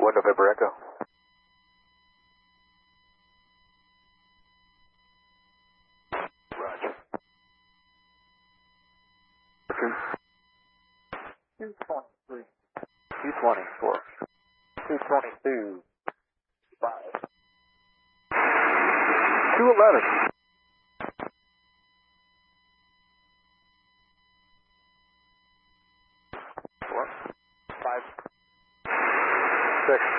1 November Echo. Roger. 223. 224. 222. 5. 211. 4. 5. 6.